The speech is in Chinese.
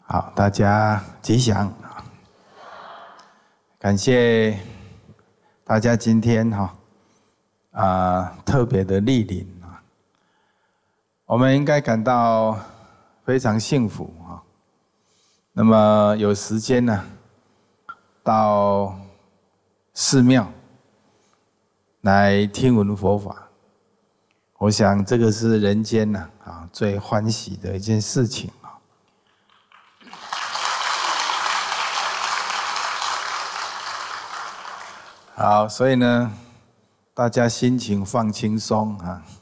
好，大家吉祥。感谢大家今天特别的莅临啊，我们应该感到非常幸福啊。那么有时间呢，到寺庙来听闻佛法，我想这个是人间呢最欢喜的一件事情。好，所以呢，大家心情放轻松啊。